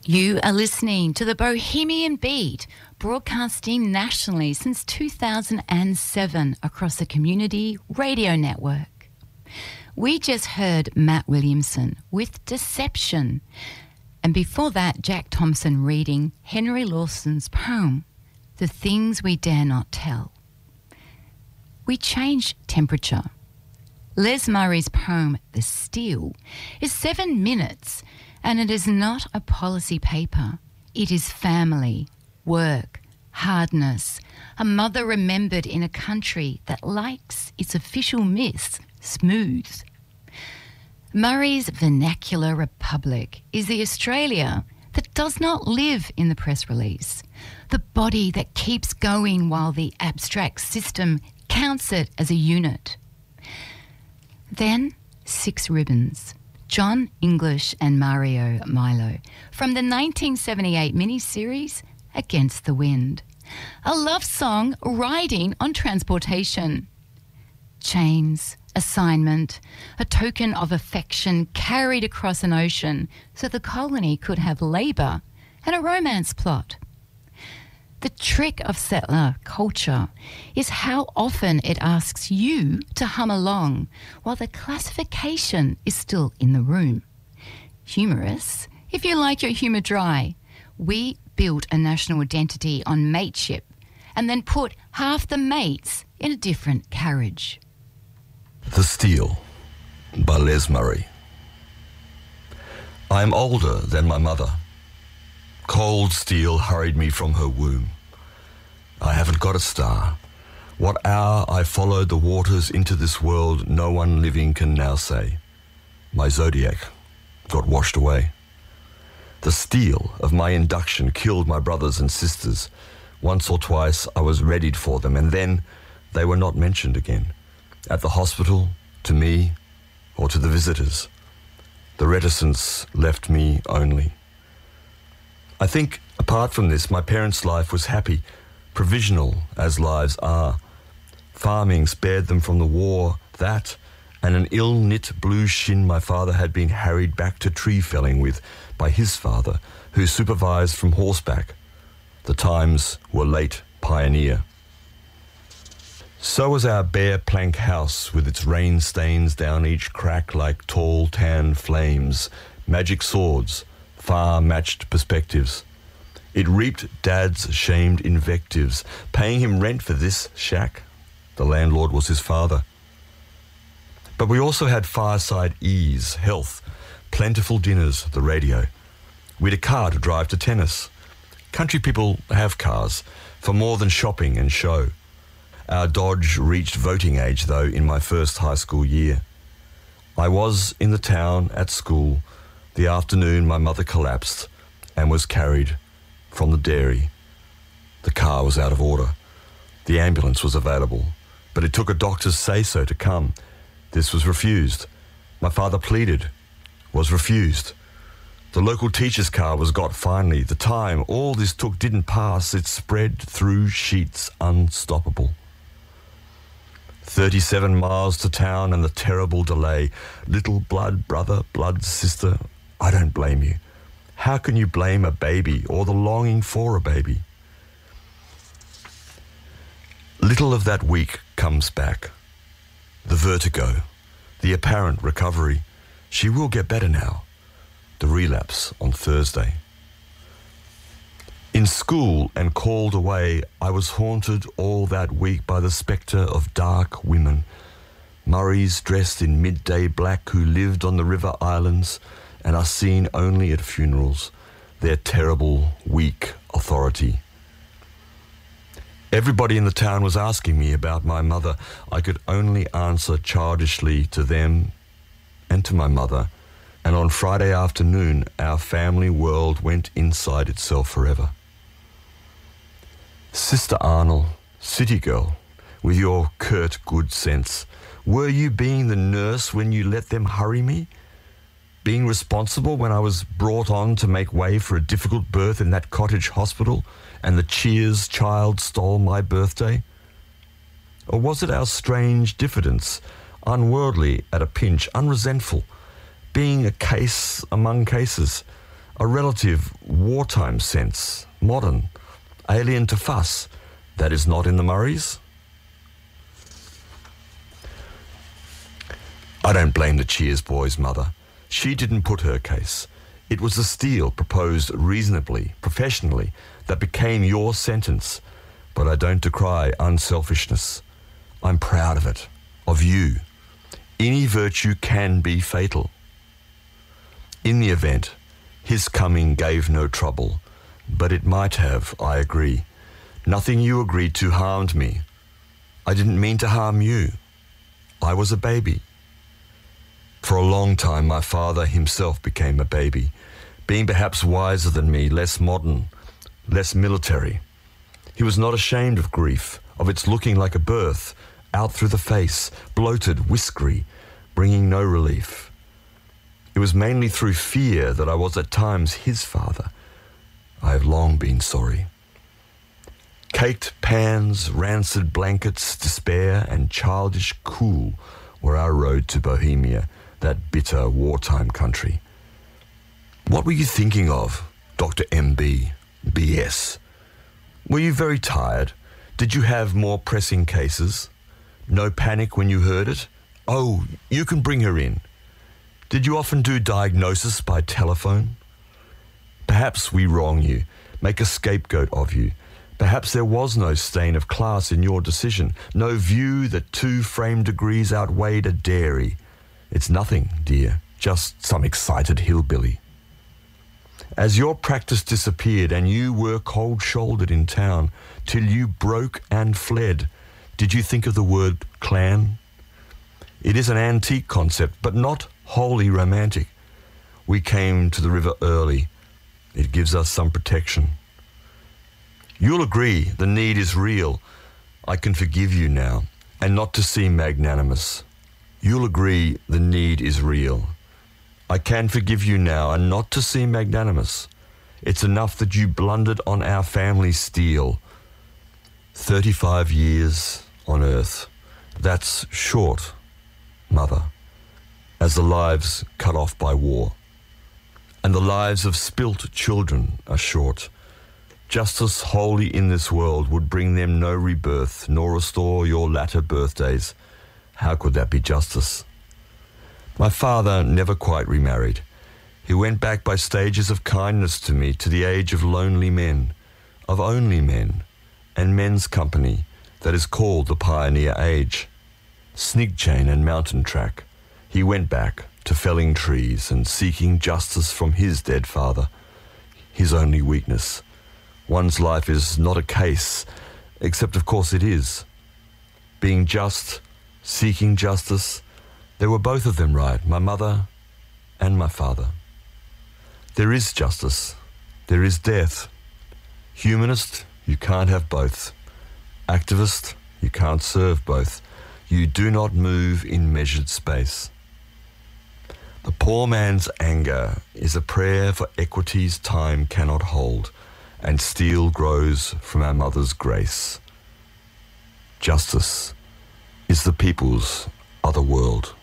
You are listening to the Bohemian Beat, broadcasting nationally since 2007 across the Community Radio Network. We just heard Matt Williamson with Deception, and before that, Jack Thompson reading Henry Lawson's poem, The Things We Dare Not Tell. We change temperature. Les Murray's poem, The Steel, is 7 minutes, and it is not a policy paper. It is family, work, hardness, a mother remembered in a country that likes its official myths smooth. Murray's vernacular republic is the Australia that does not live in the press release, the body that keeps going while the abstract system counts it as a unit. Then, Six Ribbons, John English and Mario Milo, from the 1978 miniseries Against the Wind, a love song riding on transportation. Chains, assignment, a token of affection carried across an ocean so the colony could have labour and a romance plot. The trick of settler culture is how often it asks you to hum along while the classification is still in the room. Humorous, if you like your humour dry. We built a national identity on mateship and then put half the mates in a different carriage. The Steel by Les Murray. I am older than my mother. Cold steel hurried me from her womb. I haven't got a star. What hour I followed the waters into this world, no one living can now say. My zodiac got washed away. The steel of my induction killed my brothers and sisters. Once or twice I was readied for them, and then they were not mentioned again. At the hospital, to me, or to the visitors. The reticence left me only. I think, apart from this, my parents' life was happy, provisional as lives are. Farming spared them from the war, that, and an ill-knit blue shin my father had been harried back to tree felling with by his father, who supervised from horseback. The times were late pioneer. So was our bare plank house with its rain stains down each crack like tall tan flames, magic swords, far-matched perspectives. It reaped Dad's shamed invectives, paying him rent for this shack. The landlord was his father. But we also had fireside ease, health, plentiful dinners, the radio. We'd a car to drive to tennis. Country people have cars for more than shopping and show. Our Dodge reached voting age, though, in my first high school year. I was in the town at school. The afternoon my mother collapsed and was carried from the dairy. The car was out of order. The ambulance was available, but it took a doctor's say-so to come. This was refused. My father pleaded, was refused. The local teacher's car was got finally. The time all this took didn't pass. It spread through sheets unstoppable. 37 miles to town and the terrible delay. Little blood brother, blood sister, I don't blame you. How can you blame a baby or the longing for a baby? Little of that week comes back. The vertigo, the apparent recovery. She will get better now. The relapse on Thursday. In school and called away, I was haunted all that week by the spectre of dark women. Murrays dressed in midday black who lived on the river islands and are seen only at funerals, their terrible, weak authority. Everybody in the town was asking me about my mother. I could only answer childishly to them and to my mother, and on Friday afternoon our family world went inside itself forever. Sister Arnold, city girl, with your curt good sense, were you being the nurse when you let them hurry me? Being responsible when I was brought on to make way for a difficult birth in that cottage hospital and the Cheers child stole my birthday? Or was it our strange diffidence, unworldly at a pinch, unresentful, being a case among cases, a relative wartime sense, modern, alien to fuss, that is not in the Murrays? I don't blame the Cheers boys' mother. She didn't put her case. It was the Steele proposed reasonably, professionally, that became your sentence. But I don't decry unselfishness. I'm proud of it, of you. Any virtue can be fatal. In the event, his coming gave no trouble, but it might have, I agree. Nothing you agreed to harmed me. I didn't mean to harm you. I was a baby. For a long time, my father himself became a baby, being perhaps wiser than me, less modern, less military. He was not ashamed of grief, of its looking like a birth, out through the face, bloated, whiskery, bringing no relief. It was mainly through fear that I was at times his father. I have long been sorry. Caked pans, rancid blankets, despair, and childish cool were our road to Bohemia, that bitter wartime country. What were you thinking of, Dr. M.B., B.S.? Were you very tired? Did you have more pressing cases? No panic when you heard it? Oh, you can bring her in. Did you often do diagnosis by telephone? Perhaps we wrong you, make a scapegoat of you. Perhaps there was no stain of class in your decision, no view that 2 frame degrees outweighed a dairy. It's nothing, dear, just some excited hillbilly. As your practice disappeared and you were cold-shouldered in town till you broke and fled, did you think of the word clan? It is an antique concept, but not wholly romantic. We came to the river early. It gives us some protection. You'll agree the need is real. I can forgive you now, and not to seem magnanimous. You'll agree the need is real. I can forgive you now, and not to seem magnanimous. It's enough that you blundered on our family steel. 35 years on earth. That's short, Mother, as the lives cut off by war. And the lives of spilt children are short. Justice wholly in this world would bring them no rebirth, nor restore your latter birthdays. How could that be justice? My father never quite remarried. He went back by stages of kindness to me to the age of lonely men, of only men, and men's company that is called the pioneer age. Snigchain and mountain track, he went back to felling trees and seeking justice from his dead father, his only weakness. One's life is not a case, except of course it is. Being just, seeking justice, they were both of them right, my mother and my father. There is justice, there is death. Humanist, you can't have both. Activist, you can't serve both. You do not move in measured space. The poor man's anger is a prayer for equities time cannot hold, and steel grows from our mother's grace. Justice is the people's other world.